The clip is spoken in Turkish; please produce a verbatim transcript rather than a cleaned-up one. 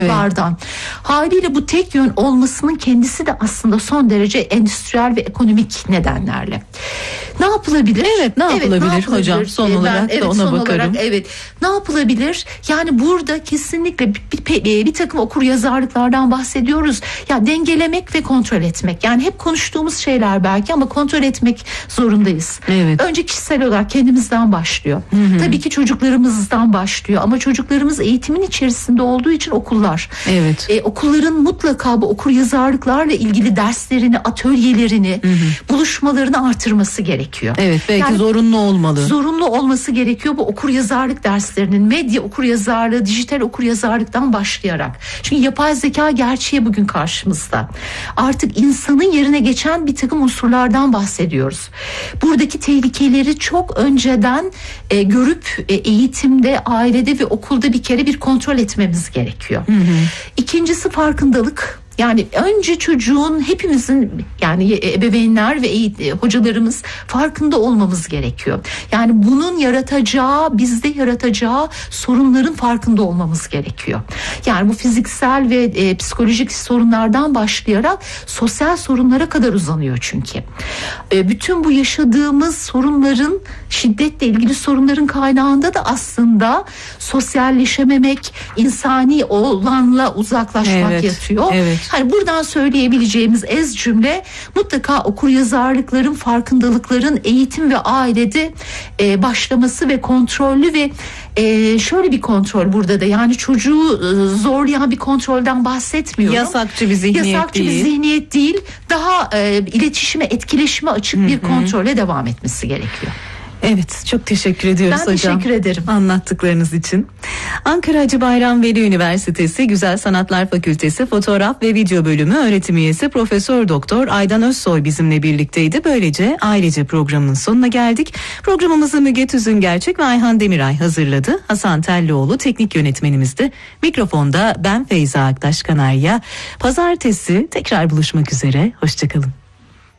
Bardan. Haliyle bu tek yön olmasının kendisi de aslında son derece endüstriyel ve ekonomik nedenlerle. Ne yapılabilir? Evet, ne yapılabilir, evet, ne yapılabilir hocam? Son ben, olarak evet, da ona son bakarım. Olarak, evet. Ne yapılabilir? Yani burada kesinlikle bir, bir, bir, bir takım okur yazarlıklardan bahsediyoruz. Ya dengelemek ve kontrol etmek. Yani hep konuştuğumuz şeyler belki ama kontrol etmek zorundayız. Evet. Önce kişisel olarak kendimizden başlıyor. Hı hı. Tabii ki çocuklarımızdan başlıyor ama çocuklarımız eğitimin içerisinde olduğu için okullar. Evet. Ee, okulların mutlaka bu okur yazarlıklarla ilgili derslerini, atölyelerini, hı hı. buluşmalarını artırması gerekiyor. Evet, belki yani, zorunlu olmalı. Zorunlu olması gerekiyor bu okur yazarlık derslerinin, medya okur yazarlığı, dijital okur yazarlıktan başlayarak. Çünkü yapay zeka gerçeği bugün karşımızda. Artık insanın yerine geçen bir takım unsurlardan bahsediyoruz. Buradaki tehlikeleri çok önceden e, görüp e, eğitimde, ailede ve okulda bir kere bir kontrol etmemiz gerekiyor. Hı hı. İkincisi farkındalık. Yani önce çocuğun, hepimizin, yani ebeveynler ve eğitim, hocalarımız farkında olmamız gerekiyor. Yani bunun yaratacağı, bizde yaratacağı sorunların farkında olmamız gerekiyor. Yani bu fiziksel ve e, psikolojik sorunlardan başlayarak sosyal sorunlara kadar uzanıyor çünkü. E, bütün bu yaşadığımız sorunların, şiddetle ilgili sorunların kaynağında da aslında sosyalleşememek, insani olanla uzaklaşmak evet, yatıyor. Evet. Hani buradan söyleyebileceğimiz ez cümle mutlaka okur yazarlıkların, farkındalıkların eğitim ve ailede e, başlaması ve kontrollü ve e, şöyle bir kontrol burada da, yani çocuğu e, zorlayan bir kontrolden bahsetmiyorum. Yasakçı bir zihniyet Yasakçı değil. bir zihniyet değil. Daha e, iletişime, etkileşime açık Hı-hı. bir kontrole devam etmesi gerekiyor. Evet, çok teşekkür ediyoruz ben hocam. Ben teşekkür ederim. Anlattıklarınız için. Ankara Hacı Bayram Veli Üniversitesi Güzel Sanatlar Fakültesi Fotoğraf ve Video Bölümü öğretim üyesi Profesör Doktor Aydan Özsoy bizimle birlikteydi. Böylece ailece programının sonuna geldik. Programımızı Müge Tüzüngerçek ve Ayhan Demiray hazırladı. Hasan Tellioğlu teknik yönetmenimizdi. Mikrofonda ben Feyza Aktaş Kanarya. Pazartesi tekrar buluşmak üzere. Hoşçakalın.